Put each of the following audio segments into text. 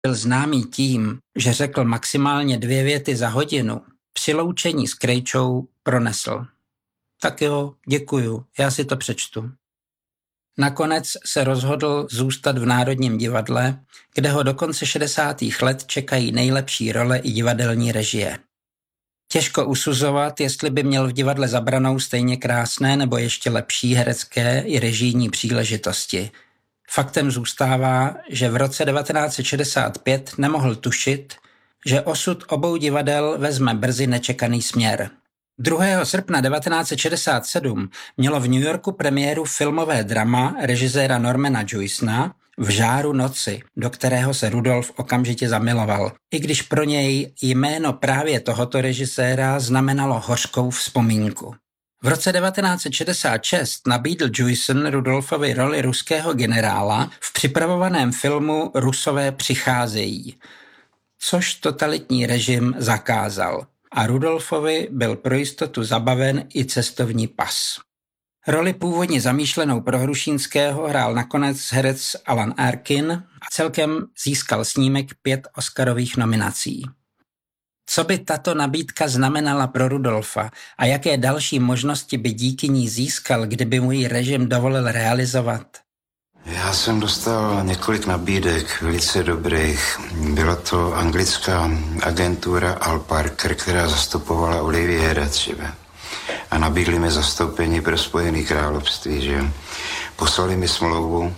byl známý tím, že řekl maximálně 2 věty za hodinu, při loučení s Krejčou pronesl: tak jo, děkuju, já si to přečtu. Nakonec se rozhodl zůstat v Národním divadle, kde ho do konce 60. let čekají nejlepší role i divadelní režie. Těžko usuzovat, jestli by měl v divadle za branou stejně krásné nebo ještě lepší herecké i režijní příležitosti. Faktem zůstává, že v roce 1965 nemohl tušit, že osud obou divadel vezme brzy nečekaný směr. 2. srpna 1967 mělo v New Yorku premiéru filmové drama režiséra Normana Jewisona V žáru noci, do kterého se Rudolf okamžitě zamiloval, i když pro něj jméno právě tohoto režiséra znamenalo hořkou vzpomínku. V roce 1966 nabídl Jewison Rudolfovi roli ruského generála v připravovaném filmu Rusové přicházejí, což totalitní režim zakázal. A Rudolfovi byl pro jistotu zabaven i cestovní pas. Roli původně zamýšlenou pro Hrušínského hrál nakonec herec Alan Arkin a celkem získal snímek 5 Oscarových nominací. Co by tato nabídka znamenala pro Rudolfa a jaké další možnosti by díky ní získal, kdyby mu ji režim dovolil realizovat? Já jsem dostal několik nabídek velice dobrých. Byla to anglická agentura Al Parker, která zastupovala Oliviera třeba. A nabídli mi zastoupení pro Spojené království, že poslali mi smlouvu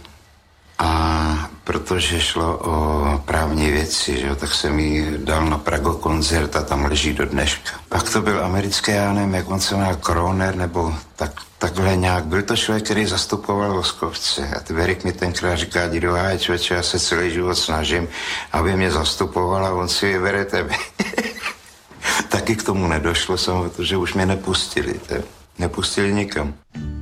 a protože šlo o právní věci, že tak jsem ji dal na Prago koncert a tam leží do dneška. Pak to byl americký, já nevím, jak on se jmenuje, Kroner, nebo takhle nějak. Byl to člověk, který zastupoval Voskovce. A ty Erik mi tenkrát říká: Dido, člověče, já se celý život snažím, aby mě zastupoval, a on si vybere tebe. Taky k tomu nedošlo, protože už mě nepustili. Nepustili nikam.